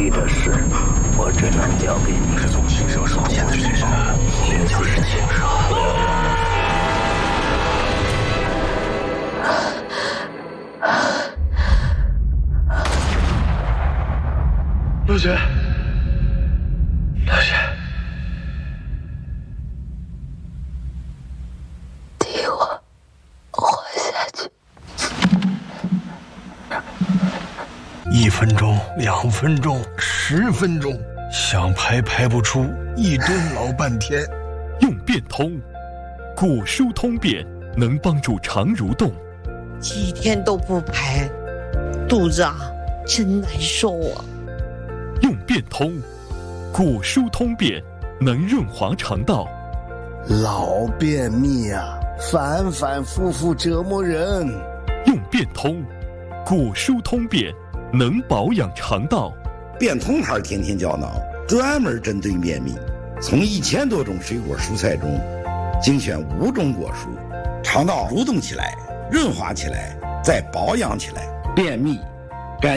里的事，我只能交给你。 是从青蛇手下去的， 你就是青蛇。 陆姐，陆姐， 替我活下去。 1分钟、2分钟、10分钟，想排不出，一顿老半天。 用变通，果蔬通便能帮助肠蠕动。 几天都不排，肚子真难受啊。 用变通，果蔬通便能润滑肠道。 老便秘啊，反反复复折磨人。 用变通，果蔬通便能保养肠道。 变通牌天天胶囊专门针对便秘，从1000多种水果蔬菜中精选5种果蔬，肠道蠕动起来，润滑起来，再保养起来，便秘